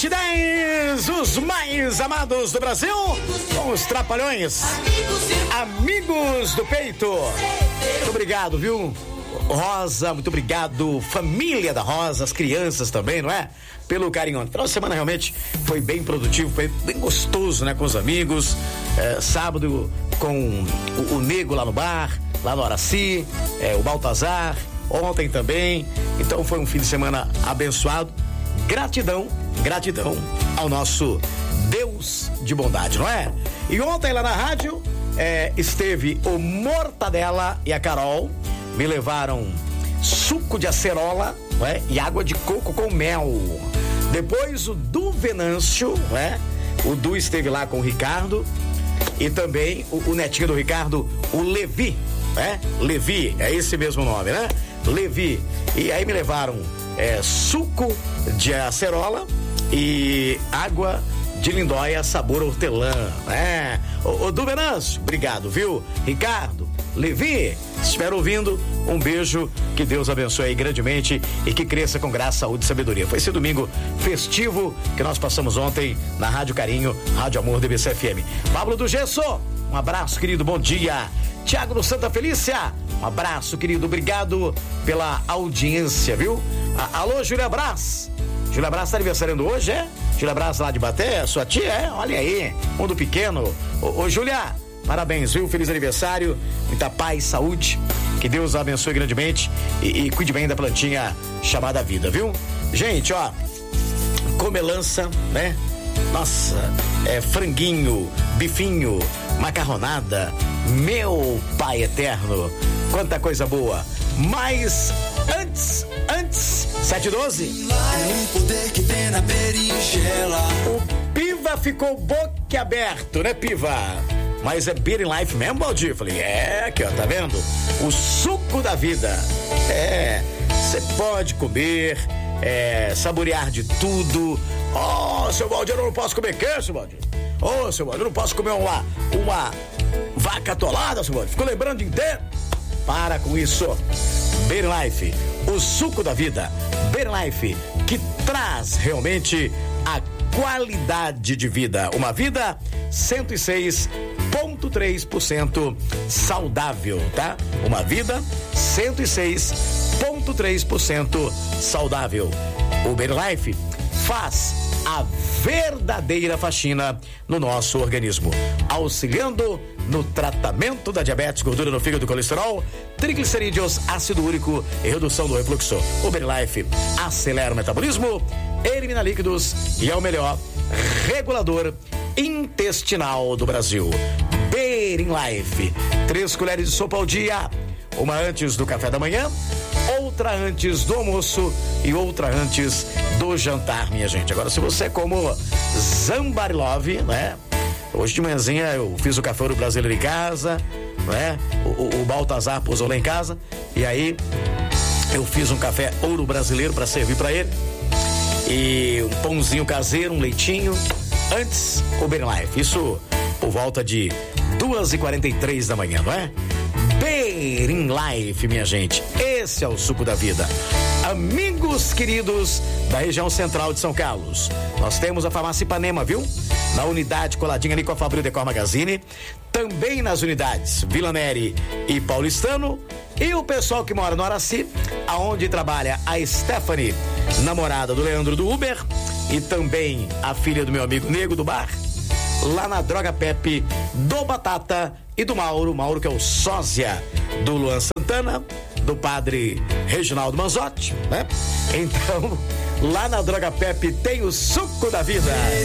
7:10, os mais amados do Brasil, com os Trapalhões, amigos do peito. Muito obrigado, viu? Rosa, muito obrigado, família da Rosa, as crianças também, não é? Pelo carinho. A final de semana realmente foi bem produtivo, foi bem gostoso, né? Com os amigos. Sábado com o Nego lá no bar, lá no Araci, o Baltazar, ontem também. Então foi um fim de semana abençoado. Gratidão ao nosso Deus de bondade, não é? E ontem lá na rádio esteve o Mortadela e a Carol. Me levaram suco de acerola, não é? E água de coco com mel. Depois o Du Venâncio, não é? O Du esteve lá com o Ricardo. E também o netinho do Ricardo, o Levi, né? Levi, é esse mesmo nome, né? Levi. E aí me levaram suco de acerola e água de lindóia sabor hortelã, né? O Du Venâncio, obrigado, viu? Ricardo, Levi, se estiver ouvindo, um beijo, que Deus abençoe aí grandemente e que cresça com graça, saúde e sabedoria. Foi esse domingo festivo que nós passamos ontem na Rádio Carinho, Rádio Amor DBC FM. Pablo do Gesso, um abraço, querido, bom dia. Tiago do Santa Felícia, um abraço, querido, obrigado pela audiência, viu? Alô, Júlia Brás. Júlia Brás tá aniversariando hoje, é? Júlia Brás lá de Baté, sua tia, olha aí, mundo pequeno. Ô, Júlia, parabéns, viu? Feliz aniversário, muita paz, saúde, que Deus abençoe grandemente e cuide bem da plantinha chamada vida, viu? Gente, ó, comelança, né? Nossa, franguinho, bifinho, macarronada, meu pai eterno, quanta coisa boa. Mas antes, 7:12. Um poder que tem na berinjela. O Piva ficou boquiaberto, né, Piva? Mas é Beer in Life mesmo, Valdir? Falei, aqui ó, tá vendo? O suco da vida. Você pode comer, saborear de tudo. Seu Valdir, eu não posso comer queijo, Valdir. Seu Valdir, eu não posso comer uma vaca atolada, seu Valdir. Ficou lembrando de inteiro? Para com isso. Beer in Life, o suco da vida. Beer in Life, que traz realmente a qualidade de vida. Uma vida 106,3% saudável, tá? Uma vida 106,3% saudável. O Beer in Life faz a verdadeira faxina no nosso organismo, auxiliando no tratamento da diabetes, gordura no fígado, colesterol, triglicerídeos, ácido úrico e redução do refluxo. O Beer in Life acelera o metabolismo, elimina líquidos e é o melhor regulador intestinal do Brasil. Beer in Life, 3 colheres de sopa ao dia, uma antes do café da manhã, outra antes do almoço e outra antes do jantar, minha gente. Agora, se você é como Zambarilove, né? Hoje de manhãzinha eu fiz o café ouro brasileiro em casa, né? O Baltazar pousou lá em casa e aí eu fiz um café ouro brasileiro para servir para ele e um pãozinho caseiro, um leitinho. Antes, o Beer in Life. Isso por volta de 2h43 da manhã, não é? Beer in Life, minha gente. Esse é o suco da vida. Amigos queridos da região central de São Carlos, nós temos a Farmácia Ipanema, viu? Na unidade coladinha ali com a Fabril Decor Magazine, também nas unidades Vila Neri e Paulistano, e o pessoal que mora no Araci, aonde trabalha a Stephanie, namorada do Leandro do Uber, e também a filha do meu amigo Nego do bar, lá na Droga Pepe, do Batata e do Mauro que é o sósia do Luan Santana, do padre Reginaldo Manzotti, né? Então, lá na Droga Pepe tem o suco da vida.